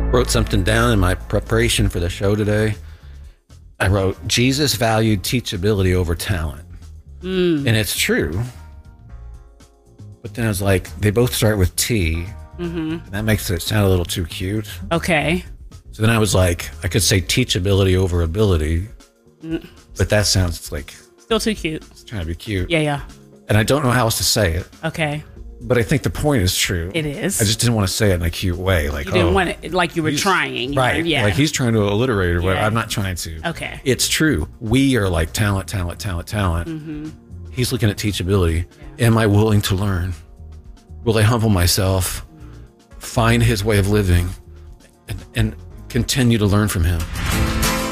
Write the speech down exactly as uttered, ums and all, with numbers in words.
wrote something down in my preparation for the show today. I wrote, Jesus valued teachability over talent. Mm. And it's true. But then I was like, they both start with T. Mm-hmm. And that makes it sound a little too cute. Okay. So then I was like, I could say teachability over ability. Mm. But that sounds like... Still too cute. It's trying to be cute. Yeah, yeah. And I don't know how else to say it. Okay. But I think the point is true. It is. I just didn't want to say it in a cute way. Like, you didn't oh, want it like you were trying. Right. Were, yeah. Like he's trying to alliterate or whatever. Yeah. I'm not trying to. Okay. It's true. We are like talent, talent, talent, talent. Mm-hmm. He's looking at teachability. Yeah. Am I willing to learn? Will I humble myself, find his way of living, and, and continue to learn from him?